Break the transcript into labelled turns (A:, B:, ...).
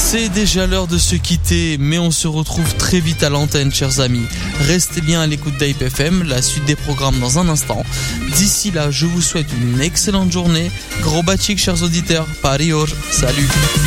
A: C'est déjà l'heure de se quitter, mais on se retrouve très vite à l'antenne, chers amis. Restez bien à l'écoute d'Hype FM, la suite des programmes dans un instant. D'ici là, je vous souhaite une excellente journée. Gros bachik, chers auditeurs. Parior, salut.